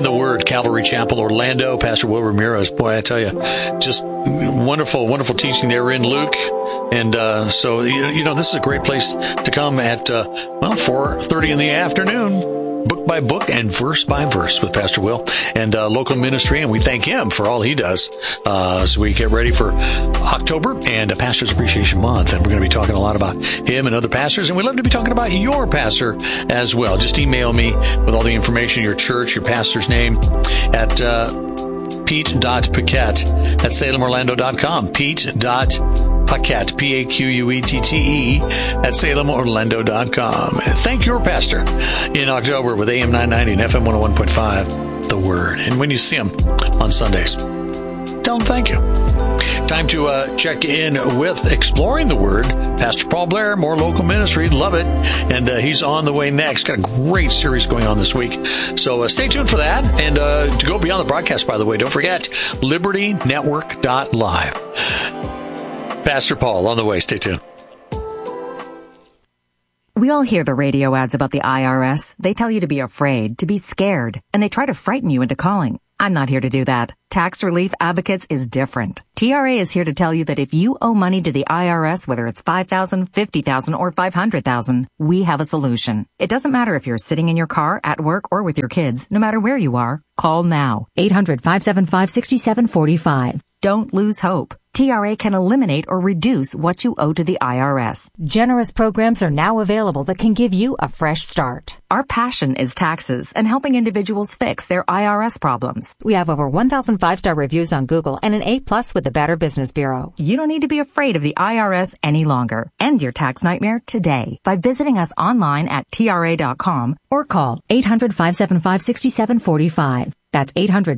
in the Word, Calvary Chapel, Orlando. Pastor Will Ramirez, boy, I tell you, just wonderful, wonderful teaching there in Luke. And so, this is a great place to come at, 4:30 in the afternoon. Book by book and verse by verse with Pastor Will and local ministry, and we thank him for all he does as we get ready for October and Pastor's Appreciation Month. And we're going to be talking a lot about him and other pastors, and we'd love to be talking about your pastor as well. Just email me with all the information, your church, your pastor's name at Pete.Paquette at SalemOrlando.com. Pete.Paquette, P-A-Q-U-E-T-T-E at SalemOrlando.com. Thank your pastor in October with AM 990 and FM 101.5, The Word. And when you see him on Sundays, tell him thank you. Time to check in with Exploring the Word. Pastor Paul Blair, more local ministry. Love it. And he's on the way next. Got a great series going on this week. So stay tuned for that. And to go beyond the broadcast, by the way, don't forget, LibertyNetwork.live. Pastor Paul on the way. Stay tuned. We all hear the radio ads about the IRS. They tell you to be afraid, to be scared, and they try to frighten you into calling. I'm not here to do that. Tax Relief Advocates is different. TRA is here to tell you that if you owe money to the IRS, whether it's $5,000, $50,000, or $500,000, we have a solution. It doesn't matter if you're sitting in your car, at work, or with your kids. No matter where you are, call now. 800-575-6745. Don't lose hope. TRA can eliminate or reduce what you owe to the IRS. Generous programs are now available that can give you a fresh start. Our passion is taxes and helping individuals fix their IRS problems. We have over 1,000 5-star reviews on Google and an A+ with the Better Business Bureau. You don't need to be afraid of the IRS any longer. End your tax nightmare today by visiting us online at TRA.com or call 800-575-6745. That's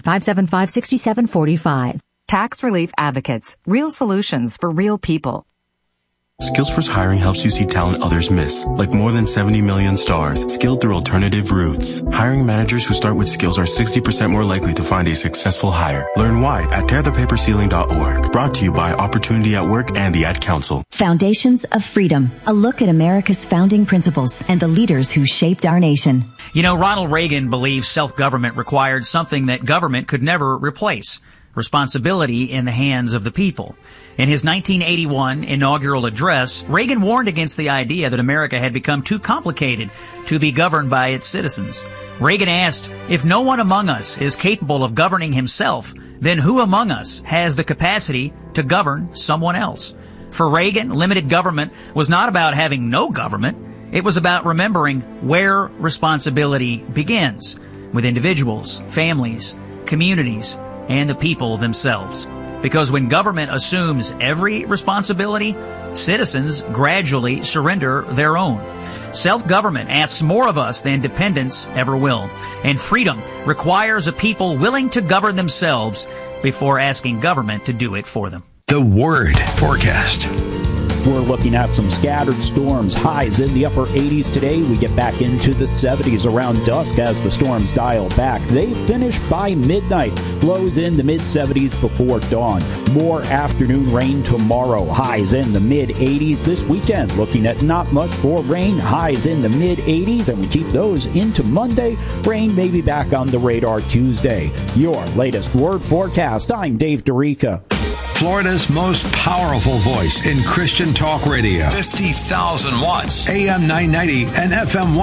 800-575-6745. Tax Relief Advocates. Real solutions for real people. Skillsforce Hiring helps you see talent others miss, like more than 70 million stars, skilled through alternative routes. Hiring managers who start with skills are 60% more likely to find a successful hire. Learn why at tearthepaperceiling.org. Brought to you by Opportunity at Work and the Ad Council. Foundations of Freedom. A look at America's founding principles and the leaders who shaped our nation. Ronald Reagan believed self-government required something that government could never replace: responsibility in the hands of the people. In his 1981 inaugural address, Reagan warned against the idea that America had become too complicated to be governed by its citizens. Reagan asked, if no one among us is capable of governing himself, then who among us has the capacity to govern someone else? For Reagan, limited government was not about having no government. It was about remembering where responsibility begins, with individuals, families, communities, and the people themselves. Because when government assumes every responsibility, citizens gradually surrender their own. Self-government asks more of us than dependence ever will. And freedom requires a people willing to govern themselves before asking government to do it for them. The Word Forecast. We're looking at some scattered storms. Highs in the upper 80s today. We get back into the 70s around dusk as the storms dial back. They finish by midnight. Lows in the mid-70s before dawn. More afternoon rain tomorrow. Highs in the mid-80s this weekend. Looking at not much for rain. Highs in the mid-80s, and we keep those into Monday. Rain may be back on the radar Tuesday. Your latest Word Forecast. I'm Dave Dorica. Florida's most powerful voice in Christian talk radio. 50,000 watts. AM 990 and FM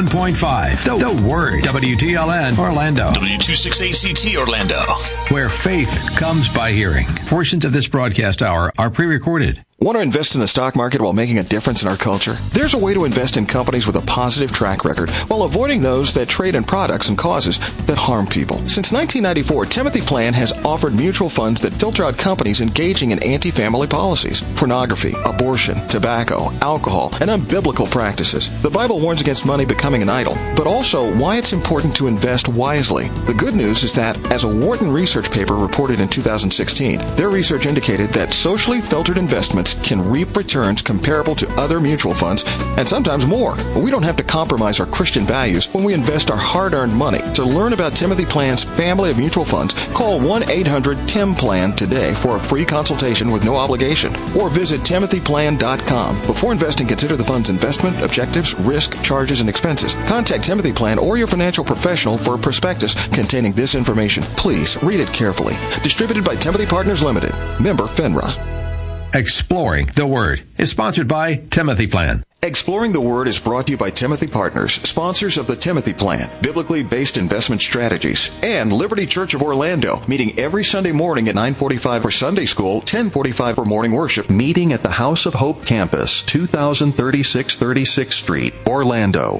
101.5. The Word. WTLN Orlando. W26ACT Orlando. Where faith comes by hearing. Portions of this broadcast hour are pre-recorded. Want to invest in the stock market while making a difference in our culture? There's a way to invest in companies with a positive track record while avoiding those that trade in products and causes that harm people. Since 1994, Timothy Plan has offered mutual funds that filter out companies engaging in anti-family policies, pornography, abortion, tobacco, alcohol, and unbiblical practices. The Bible warns against money becoming an idol, but also why it's important to invest wisely. The good news is that, as a Wharton research paper reported in 2016, their research indicated that socially filtered investments funds can reap returns comparable to other mutual funds and sometimes more. But we don't have to compromise our Christian values when we invest our hard-earned money. To learn about Timothy Plan's family of mutual funds, call 1-800-TIM-PLAN today for a free consultation with no obligation, or visit timothyplan.com. Before investing, consider the fund's investment, objectives, risk, charges, and expenses. Contact Timothy Plan or your financial professional for a prospectus containing this information. Please read it carefully. Distributed by Timothy Partners Limited. Member FINRA. Exploring the Word is sponsored by Timothy Plan. Exploring the Word is brought to you by Timothy Partners, sponsors of the Timothy Plan, biblically based investment strategies, and Liberty Church of Orlando, meeting every Sunday morning at 9:45 for Sunday School, 10:45 for morning worship, meeting at the House of Hope campus, 2036 36th Street, Orlando.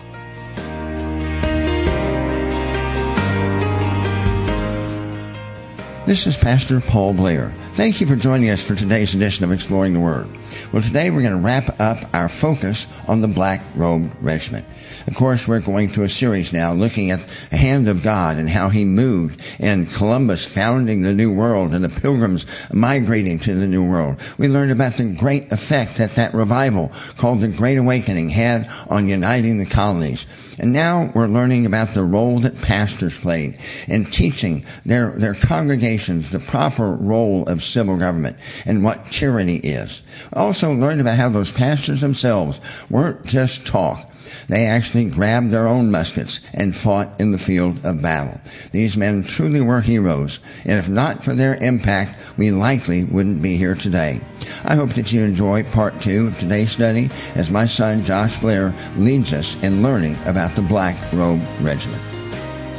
This is Pastor Paul Blair. Thank you for joining us for today's edition of Exploring the Word. Well, today we're going to wrap up our focus on the Black Robe Regiment. Of course, we're going through a series now looking at the hand of God and how He moved in Columbus founding the New World and the Pilgrims migrating to the New World. We learned about the great effect that revival called the Great Awakening had on uniting the colonies. And now we're learning about the role that pastors played in teaching their congregations the proper role of civil government and what tyranny is. We also learned about how those pastors themselves weren't just talk. They actually grabbed their own muskets and fought in the field of battle. These men truly were heroes, and if not for their impact, we likely wouldn't be here today. I hope that you enjoy part 2 of today's study as my son Josh Blair leads us in learning about the Black Robe Regiment.